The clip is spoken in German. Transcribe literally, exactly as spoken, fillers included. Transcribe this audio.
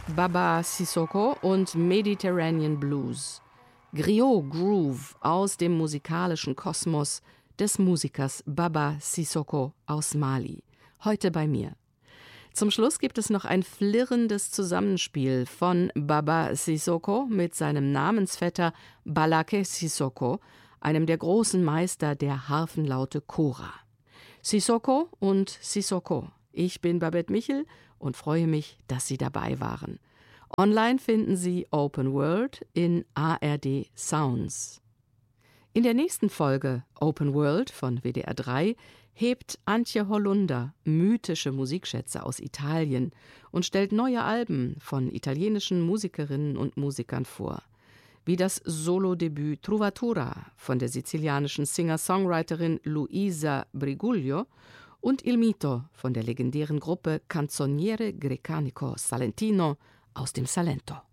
Baba Sissoko und Mediterranean Blues. Griot Groove aus dem musikalischen Kosmos des Musikers Baba Sissoko aus Mali. Heute bei mir. Zum Schluss gibt es noch ein flirrendes Zusammenspiel von Baba Sissoko mit seinem Namensvetter Balake Sissoko, einem der großen Meister der Harfenlaute Kora. Sissoko und Sissoko. Ich bin Babette Michel und freue mich, dass Sie dabei waren. Online finden Sie Open World in A R D Sounds. In der nächsten Folge Open World von W D R drei hebt Antje Hollunder mythische Musikschätze aus Italien und stellt neue Alben von italienischen Musikerinnen und Musikern vor. Wie das Solodebüt Trovatura von der sizilianischen Singer-Songwriterin Luisa Briguglio und Il Mito von der legendären Gruppe Canzoniere Grecanico Salentino aus dem Salento.